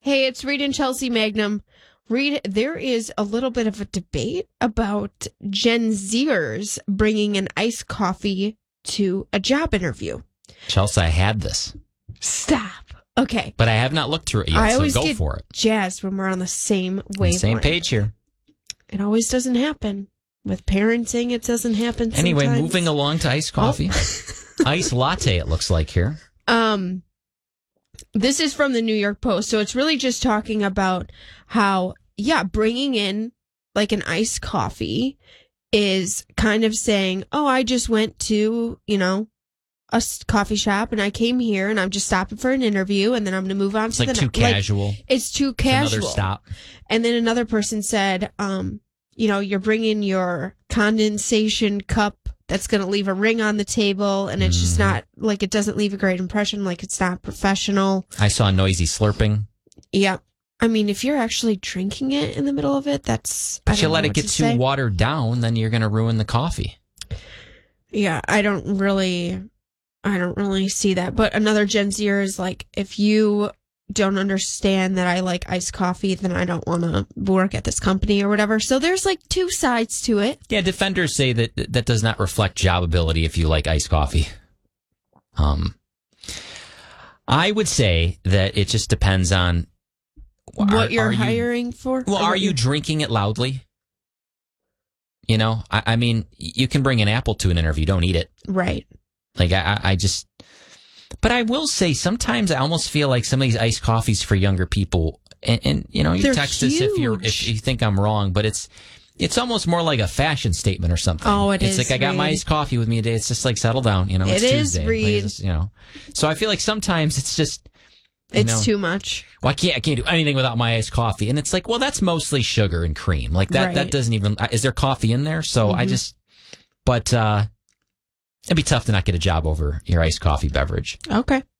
Hey, it's Reed and Chelsea Magnum. Reed, there is a little bit of a debate about Gen Zers bringing an iced coffee to a job interview. Chelsea, I had this. Stop. Okay. But I have not looked through it yet, so go for it. Jazzed when we're on the same wavelength. Same page here. It always doesn't happen. With parenting, it doesn't happen Anyway, sometimes. moving along to iced coffee. Iced latte, it looks like here. This is from the New York Post, so it's really just talking about how, bringing in like an iced coffee is kind of saying, oh, I just went to, a coffee shop and I came here and I'm just stopping for an interview and then I'm going to move on to the next. It's too casual. It's too casual. Another stop. And then another person said, you're bringing your condensation cup that's going to leave a ring on the table, and it's just not, like, it doesn't leave a great impression, like it's not professional. I saw noisy slurping. Yeah. I mean, if you're actually drinking it in the middle of it, that's... But you let it get too watered down, then you're going to ruin the coffee. Yeah, I don't really see that. But another Gen Zer is like, if you don't understand that I like iced coffee, then I don't want to work at this company or whatever. So there's like two sides to it. Yeah, defenders say that does not reflect job ability if you like iced coffee. I would say that it just depends on what you're hiring for. Well, are you drinking it loudly? I mean, you can bring an apple to an interview. Don't eat it. Right. Like, I just... But I will say, sometimes I almost feel like some of these iced coffees for younger people, and you They're text huge. us if you think I'm wrong, but it's almost more like a fashion statement or something. Oh, it's like, I got my iced coffee with me today. It's just like, settle down, it's Tuesday. Reed. So I feel like sometimes it's just... It's too much. Well, I can't do anything without my iced coffee. And it's like, well, that's mostly sugar and cream. Like that doesn't even... Is there coffee in there? So I just... But... It'd be tough to not get a job over your iced coffee beverage. Okay.